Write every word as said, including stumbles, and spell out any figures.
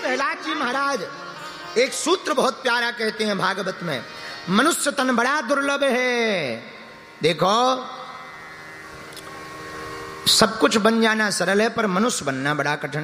प्रहलाद जी महाराज एक सूत्र बहुत प्यारा कहते हैं भागवत में, मनुष्य तन बड़ा दुर्लभ है। देखो सब कुछ बन जाना सरल है, पर मनुष्य बनना बड़ा कठिन